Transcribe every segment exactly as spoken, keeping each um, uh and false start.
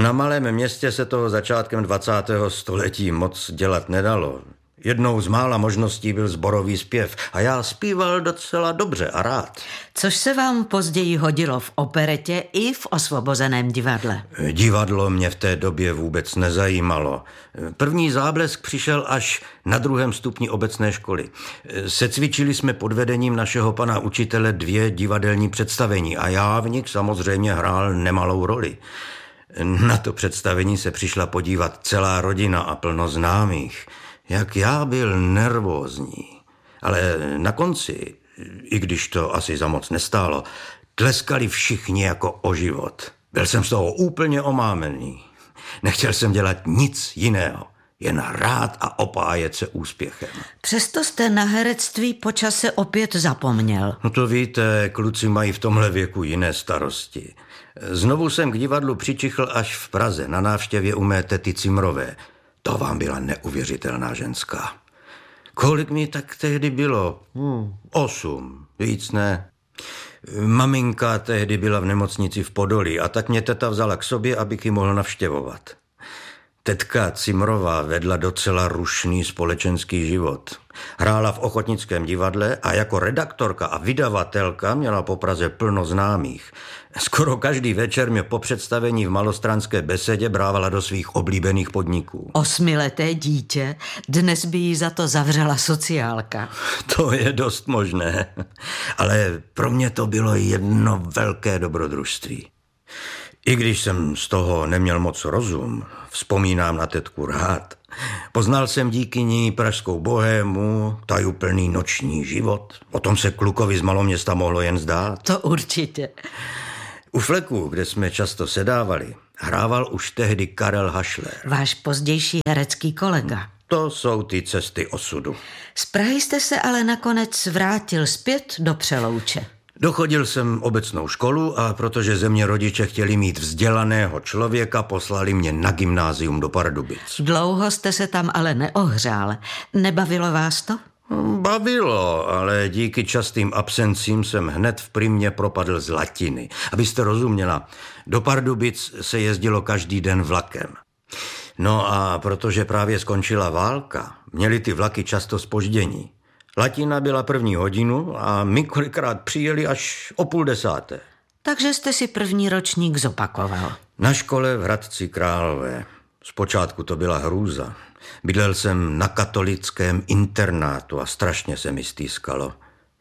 Na malém městě se toho začátkem dvacátého století moc dělat nedalo. Jednou z mála možností byl sborový zpěv a já zpíval docela dobře a rád. Což se vám později hodilo v operetě i v Osvobozeném divadle. Divadlo mě v té době vůbec nezajímalo. První záblesk přišel až na druhém stupni obecné školy. Secvičili jsme pod vedením našeho pana učitele dvě divadelní představení a já v nich samozřejmě hrál nemalou roli. Na to představení se přišla podívat celá rodina a plno známých. Jak já byl nervózní. Ale na konci, i když to asi za moc nestálo, tleskali všichni jako o život. Byl jsem z toho úplně omámený. Nechtěl jsem dělat nic jiného, jen hrát a opájet se úspěchem. Přesto jste na herectví po čase opět zapomněl. No to víte, kluci mají v tomhle věku jiné starosti. Znovu jsem k divadlu přičichl až v Praze, na návštěvě u mé tety Cimrové. To vám byla neuvěřitelná ženská. Kolik mi tak tehdy bylo? Hmm. Osm, víc ne. Maminka tehdy byla v nemocnici v Podolí a tak mě teta vzala k sobě, abych ji mohl navštěvovat. Tetka Cimrová vedla docela rušný společenský život. Hrála v ochotnickém divadle a jako redaktorka a vydavatelka měla po Praze plno známých. Skoro každý večer mě po představení v Malostranské besedě brávala do svých oblíbených podniků. Osmileté dítě, dnes by jí za to zavřela sociálka. To je dost možné, ale pro mě to bylo jedno velké dobrodružství. I když jsem z toho neměl moc rozum, vzpomínám na tetku rád. Poznal jsem díky ní pražskou bohému, tajuplný noční život. O tom se klukovi z maloměsta mohlo jen zdát. To určitě. U Fleku, kde jsme často sedávali, hrával už tehdy Karel Hašler. Váš pozdější herecký kolega. To jsou ty cesty osudu. Z Prahy jste se ale nakonec vrátil zpět do Přelouče. Dochodil jsem obecnou školu a protože ze mě rodiče chtěli mít vzdělaného člověka, poslali mě na gymnázium do Pardubic. Dlouho jste se tam ale neohřál. Nebavilo vás to? Bavilo, ale díky častým absencím jsem hned v primě propadl z latiny. Abyste rozuměla, do Pardubic se jezdilo každý den vlakem. No a protože právě skončila válka, měly ty vlaky často zpoždění. Latina byla první hodinu a my kolikrát přijeli až o půl desáté. Takže jste si první ročník zopakoval. Na škole v Hradci Králové. Zpočátku to byla hrůza. Bydlel jsem na katolickém internátu a strašně se mi stýskalo.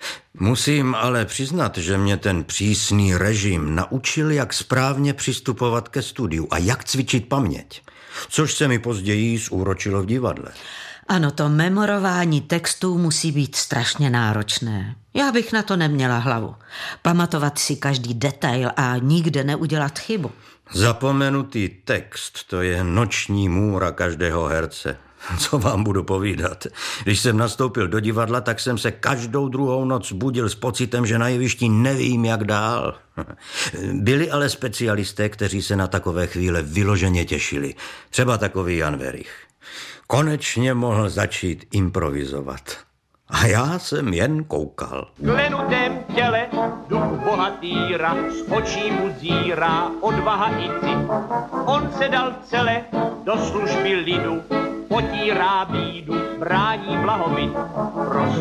Musím ale přiznat, že mě ten přísný režim naučil, jak správně přistupovat ke studiu a jak cvičit paměť. Což se mi později zúročilo v divadle. Ano, to memorování textů musí být strašně náročné. Já bych na to neměla hlavu. Pamatovat si každý detail a nikde neudělat chybu. Zapomenutý text, to je noční můra každého herce. Co vám budu povídat? Když jsem nastoupil do divadla, tak jsem se každou druhou noc budil s pocitem, že na jevišti nevím, jak dál. Byli ale specialisté, kteří se na takové chvíle vyloženě těšili. Třeba takový Jan Werich. Konečně mohl začít improvizovat. A já jsem jen koukal. V klenutém těle duch bohatýra, z očí mu zírá odvaha i cit. On se dal celé do služby lidu, potírá bídu, brání blahobyt. Pro